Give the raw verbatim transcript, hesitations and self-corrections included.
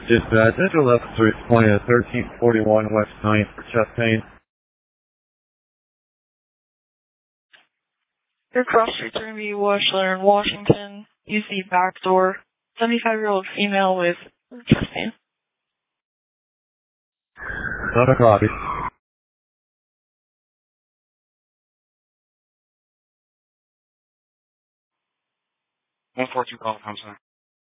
Dispatch, enter level three twenty to thirteen forty-one West ninth for chest pain. Your cross streets are going to be Washler in Washington. Use the back door. seventy-five-year-old female with chest pain. Not a copy. one four two call, I'm sorry.